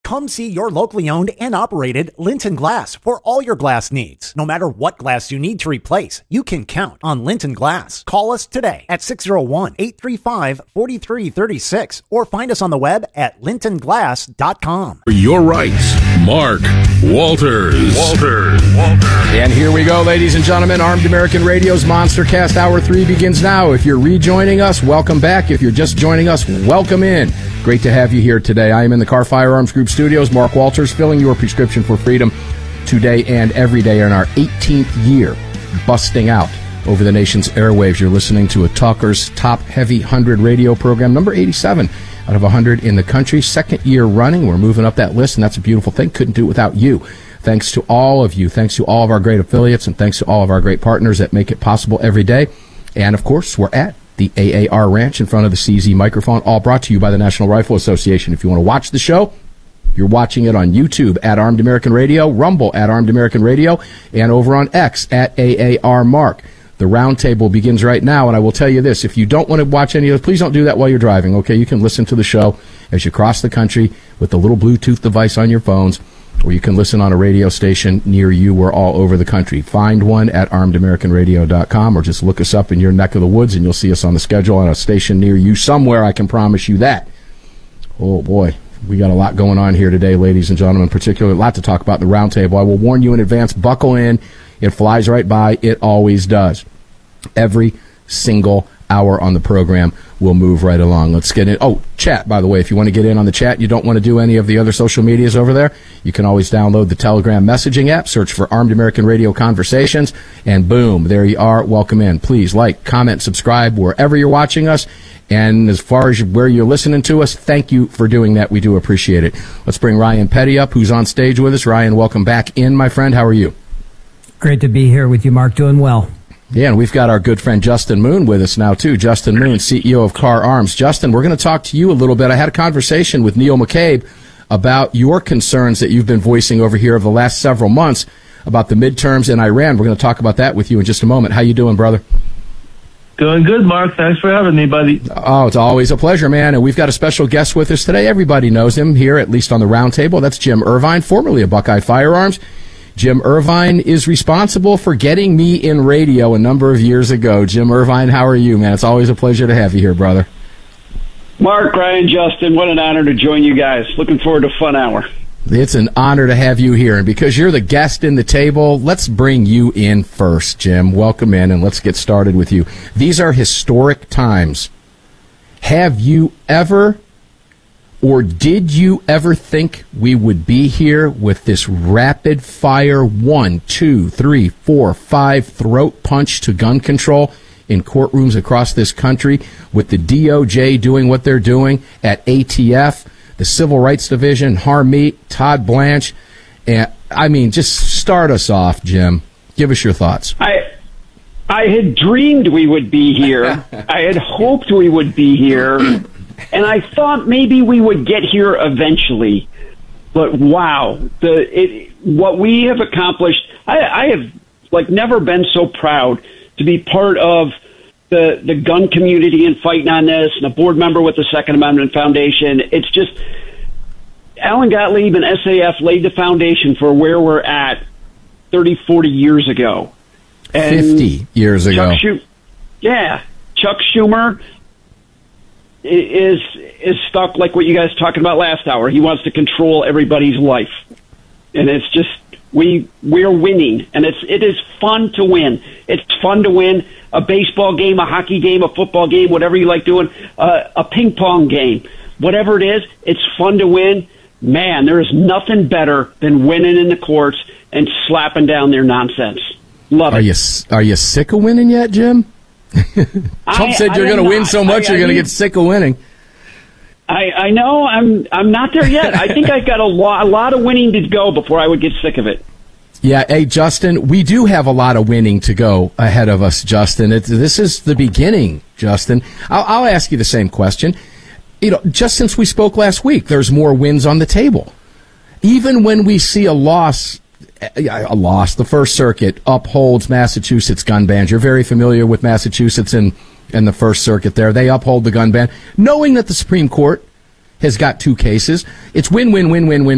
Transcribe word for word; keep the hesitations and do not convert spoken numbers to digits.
Come see your locally owned and operated Linton Glass for all your glass needs. No matter what glass you need to replace, you can count on Linton Glass. Call us today at six oh one, eight three five, four three three six or find us on the web at linton glass dot com. Your rights, Mark Walters. Walters. Walters. And here we go, ladies and gentlemen. Armed American Radio's Monster Cast Hour three begins now. If you're rejoining us, welcome back. If you're just joining us, welcome in. Great to have you here today. I am in the Car Firearms Group studios. Mark Walters, filling your prescription for freedom today and every day in our eighteenth year, busting out over the nation's airwaves. You're listening to a Talker's Top Heavy one hundred radio program, number eighty-seven out of one hundred in the country. Second year running. We're moving up that list, and that's a beautiful thing. Couldn't do it without you. Thanks to all of you. Thanks to all of our great affiliates, and thanks to all of our great partners that make it possible every day. And, of course, we're at the A A R Ranch in front of the C Z microphone, all brought to you by the National Rifle Association. If you want to watch the show, you're watching it on YouTube at Armed American Radio, Rumble at Armed American Radio, and over on X at A A R Mark. The roundtable begins right now, and I will tell you this. If you don't want to watch any of this, please don't do that while you're driving, okay? You can listen to the show as you cross the country with the little Bluetooth device on your phones, or you can listen on a radio station near you. We're all over the country. Find one at armed american radio dot com, or just look us up in your neck of the woods, and you'll see us on the schedule on a station near you somewhere. I can promise you that. Oh, boy. We got a lot going on here today, ladies and gentlemen, particularly a lot to talk about in the roundtable. I will warn you in advance, buckle in. It flies right by. It always does. Every single hour on the program will move right along. Let's get in. Oh, chat, by the way, if you want to get in on the chat, you don't want to do any of the other social medias over there, you can always download the Telegram messaging app, search for Armed American Radio Conversations, and boom, there you are. Welcome in. Please like, comment, subscribe wherever you're watching us. And as far as where you're listening to us, thank you for doing that. We do appreciate it. Let's bring Ryan Petty up, who's on stage with us. Ryan, welcome back in, my friend. How are you? Great to be here with you, Mark. Doing well. Yeah, and we've got our good friend Justin Moon with us now, too. Justin Moon, C E O of Car Arms. Justin, we're going to talk to you a little bit. I had a conversation with Neil McCabe about your concerns that you've been voicing over here over the last several months about the midterms in Iran. We're going to talk about that with you in just a moment. How you doing, brother? Doing good, Mark. Thanks for having me, buddy. Oh, it's always a pleasure, man. And we've got a special guest with us today. Everybody knows him here, at least on the round table. That's Jim Irvine, formerly of Buckeye Firearms. Jim Irvine is responsible for getting me in radio a number of years ago. Jim Irvine, how are you, man? It's always a pleasure to have you here, brother. Mark, Ryan, Justin, what an honor to join you guys. Looking forward to a fun hour. It's an honor to have you here. And because you're the guest in the table, let's bring you in first, Jim. Welcome in, and let's get started with you. These are historic times. Have you ever, or did you ever think we would be here with this rapid fire one, two, three, four, five throat punch to gun control in courtrooms across this country, with the D O J doing what they're doing at A T F, the Civil Rights Division, Harmeet, Todd Blanche, and I mean, just start us off, Jim. Give us your thoughts. I I had dreamed we would be here. I had hoped we would be here, and I thought maybe we would get here eventually. But wow, the it, what we have accomplished, I, I have like never been so proud to be part of the the gun community and fighting on this, and a board member with the Second Amendment Foundation. It's just, Alan Gottlieb and S A F laid the foundation for where we're at thirty, forty years ago. And fifty years ago. Chuck Schu- yeah. Chuck Schumer is is stuck like what you guys talking about last hour. He wants to control everybody's life. And it's just, we we're winning, and it's it is fun to win. It's fun to win a baseball game, a hockey game, a football game, whatever you like doing, uh, a ping pong game, whatever it is. It's fun to win. Man, there is nothing better than winning in the courts and slapping down their nonsense. Love are it. You are you sick of winning yet, Jim? Trump I, said you're going to win so much I, I, you're going to get sick of winning. I, I know I'm I'm not there yet. I think I've got a lot a lot of winning to go before I would get sick of it. Yeah, hey, Justin, we do have a lot of winning to go ahead of us, Justin. It, this is the beginning, Justin. I'll, I'll ask you the same question. You know, just since we spoke last week, there's more wins on the table. Even when we see a loss, a loss, the First Circuit upholds Massachusetts gun bans. You're very familiar with Massachusetts and, and the First Circuit there. They uphold the gun ban, knowing that the Supreme Court has got two cases. It's win, win, win, win, win.